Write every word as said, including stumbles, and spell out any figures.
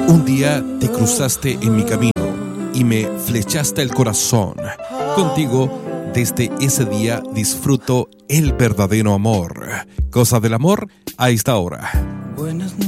Un día te cruzaste en mi camino y me flechaste el corazón. Contigo, desde ese día disfruto el verdadero amor. Cosa del amor a esta hora. Buenas